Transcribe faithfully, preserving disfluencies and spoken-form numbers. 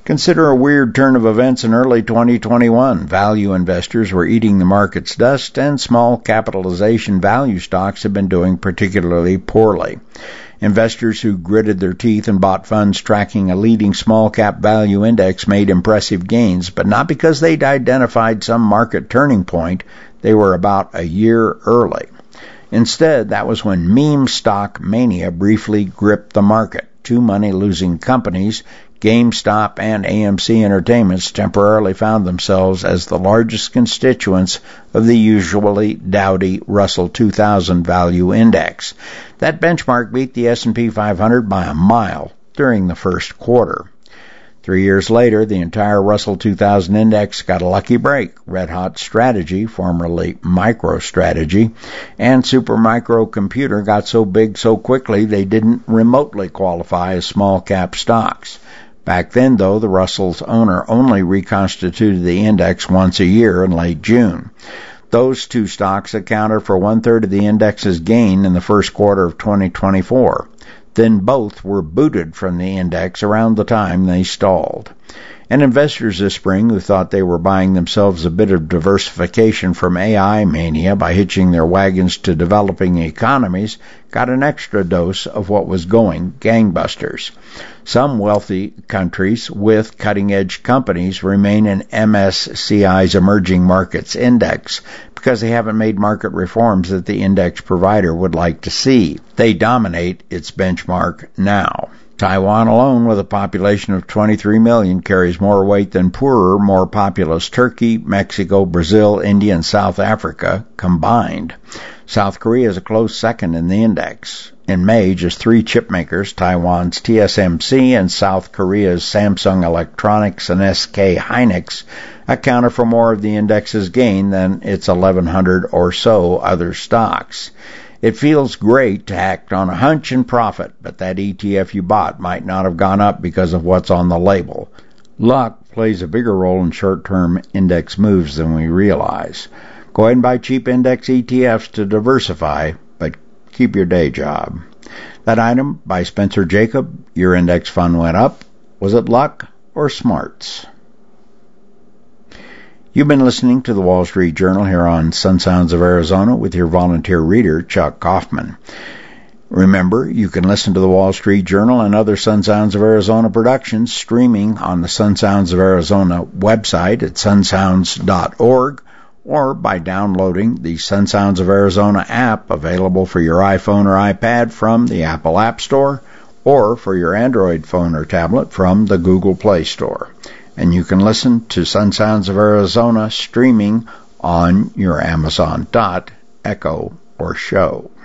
Consider a weird turn of events in early twenty twenty-one. Value investors were eating the market's dust, and small capitalization value stocks have been doing particularly poorly. Investors who gritted their teeth and bought funds tracking a leading small-cap value index made impressive gains, but not because they'd identified some market turning point. They were about a year early. Instead, that was when meme stock mania briefly gripped the market. Two money-losing companies, GameStop and A M C Entertainments, temporarily found themselves as the largest constituents of the usually dowdy Russell two thousand Value Index. That benchmark beat the S and P five hundred by a mile during the first quarter. Three years later, the entire Russell two thousand Index got a lucky break. Red Hot Strategy, formerly MicroStrategy, and Supermicro Computer got so big so quickly they didn't remotely qualify as small-cap stocks. Back then, though, the Russell's owner only reconstituted the index once a year in late June. Those two stocks accounted for one-third of the index's gain in the first quarter of twenty twenty-four. Then both were booted from the index around the time they stalled. And investors this spring who thought they were buying themselves a bit of diversification from A I mania by hitching their wagons to developing economies got an extra dose of what was going gangbusters. Some wealthy countries with cutting-edge companies remain in M S C I's Emerging Markets Index because they haven't made market reforms that the index provider would like to see. They dominate its benchmark now. Taiwan alone, with a population of twenty-three million, carries more weight than poorer, more populous Turkey, Mexico, Brazil, India, and South Africa combined. South Korea is a close second in the index. In May, just three chip makers, Taiwan's T S M C and South Korea's Samsung Electronics and S K Hynix, accounted for more of the index's gain than its eleven hundred or so other stocks. It feels great to act on a hunch and profit, but that E T F you bought might not have gone up because of what's on the label. Luck plays a bigger role in short-term index moves than we realize. Go ahead and buy cheap index E T Fs to diversify, but keep your day job. That item by Spencer Jacob, your index fund went up. Was it luck or smarts? You've been listening to the Wall Street Journal here on Sun Sounds of Arizona with your volunteer reader, Chuck Kaufman. Remember, you can listen to the Wall Street Journal and other Sun Sounds of Arizona productions streaming on the Sun Sounds of Arizona website at sun sounds dot org or by downloading the Sun Sounds of Arizona app available for your iPhone or iPad from the Apple App Store or for your Android phone or tablet from the Google Play Store. And you can listen to Sun Sounds of Arizona streaming on your Amazon Dot, Echo, or Show.